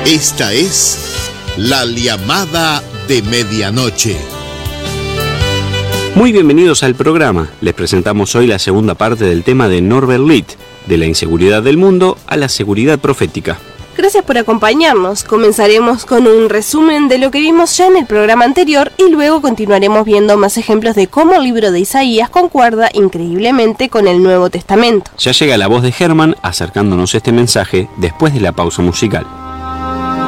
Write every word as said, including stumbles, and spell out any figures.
Esta es La Llamada de Medianoche. Muy bienvenidos al programa. Les presentamos hoy la segunda parte del tema de Norbert Litt, de la inseguridad del mundo a la seguridad profética. Gracias por acompañarnos. Comenzaremos con un resumen de lo que vimos ya en el programa anterior y luego continuaremos viendo más ejemplos de cómo el libro de Isaías concuerda increíblemente con el Nuevo Testamento. Ya llega la voz de Germán acercándonos este mensaje después de la pausa musical.